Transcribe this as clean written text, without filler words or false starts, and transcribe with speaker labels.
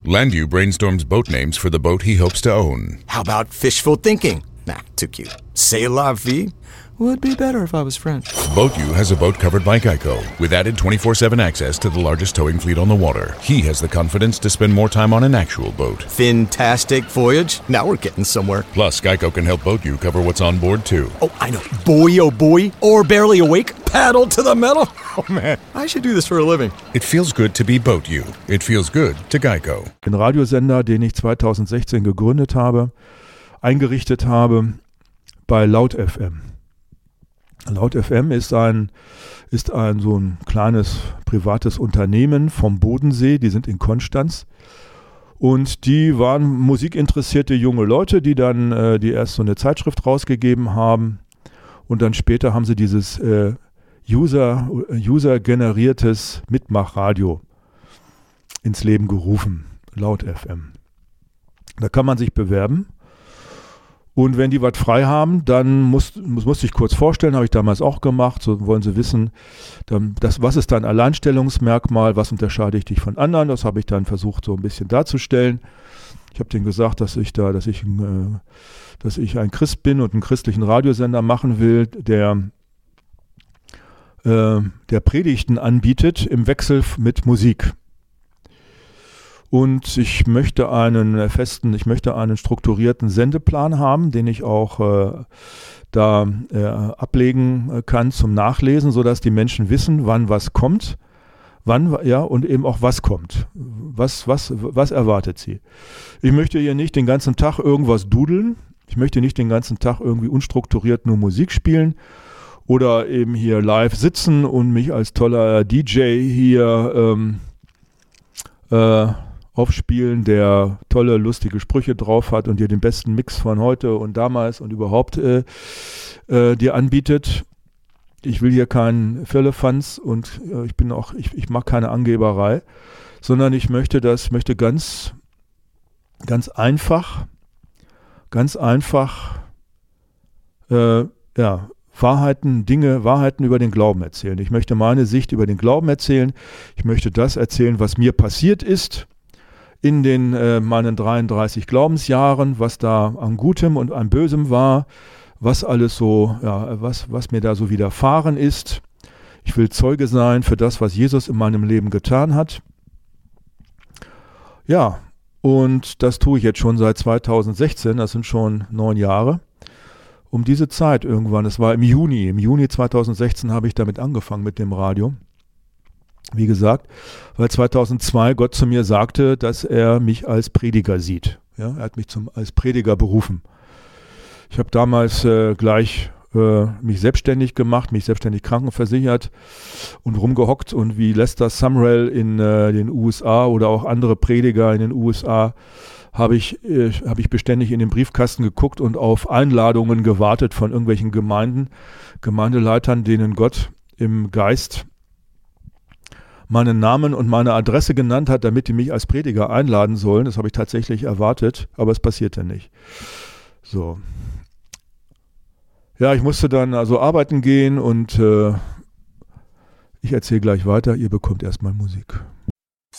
Speaker 1: Landau brainstorms boat names for the boat he hopes to own.
Speaker 2: How about fishful thinking? Nah, too cute. C'est la vie? Would be better if I was French.
Speaker 1: BoatU has a boat covered by Geico, with added 24/7 access to the largest towing fleet on the water. He has the confidence to spend more time on an actual boat.
Speaker 2: Fantastic voyage. Now we're getting somewhere.
Speaker 1: Plus, Geico can help BoatU cover what's on board, too.
Speaker 2: Oh, I know. Boy, oh boy. Or barely awake. Paddle to the metal. Oh, man. I should do this for a living.
Speaker 1: It feels good to be BoatU. It feels good to Geico.
Speaker 3: Den Radiosender, den ich 2016 gegründet habe, eingerichtet habe bei Laut FM. Laut FM ist ein so ein kleines privates Unternehmen vom Bodensee, die sind in Konstanz und die waren musikinteressierte junge Leute, die dann die erst so eine Zeitschrift rausgegeben haben und dann später haben sie dieses User-generiertes Mitmachradio ins Leben gerufen, Laut FM. Da kann man sich bewerben. Und wenn die was frei haben, dann musste ich kurz vorstellen, habe ich damals auch gemacht, so wollen sie wissen, was ist dein Alleinstellungsmerkmal, was unterscheide ich dich von anderen, das habe ich dann versucht so ein bisschen darzustellen. Ich habe denen gesagt, dass ich ein Christ bin und einen christlichen Radiosender machen will, der Predigten anbietet im Wechsel mit Musik. Und ich möchte einen strukturierten Sendeplan haben, den ich auch ablegen kann zum Nachlesen, sodass die Menschen wissen, wann was kommt, und eben auch was kommt. Was erwartet sie? Ich möchte hier nicht den ganzen Tag irgendwas dudeln. Ich möchte nicht den ganzen Tag irgendwie unstrukturiert nur Musik spielen oder eben hier live sitzen und mich als toller DJ hier aufspielen, der tolle, lustige Sprüche drauf hat und dir den besten Mix von heute und damals und überhaupt dir anbietet. Ich will hier keinen Firlefanz und ich mag keine Angeberei, sondern ich möchte ganz einfach Wahrheiten über den Glauben erzählen. Ich möchte meine Sicht über den Glauben erzählen. Ich möchte das erzählen, was mir passiert ist in den meinen 33 Glaubensjahren, was da an Gutem und an Bösem war, was alles so, was mir da so widerfahren ist. Ich will Zeuge sein für das, was Jesus in meinem Leben getan hat. Ja, und das tue ich jetzt schon seit 2016, das sind schon 9 Jahre. Um diese Zeit irgendwann, es war im Juni 2016 habe ich damit angefangen mit dem Radio. Wie gesagt, weil 2002 Gott zu mir sagte, dass er mich als Prediger sieht. Ja, er hat mich als Prediger berufen. Ich habe damals gleich mich selbstständig gemacht, mich selbstständig krankenversichert und rumgehockt und wie Lester Sumrall in den USA oder auch andere Prediger in den USA habe ich beständig in den Briefkasten geguckt und auf Einladungen gewartet von irgendwelchen Gemeindeleitern, denen Gott im Geist meinen Namen und meine Adresse genannt hat, damit die mich als Prediger einladen sollen. Das habe ich tatsächlich erwartet, aber es passierte nicht. So. Ja, ich musste dann also arbeiten gehen und ich erzähle gleich weiter. Ihr bekommt erstmal Musik.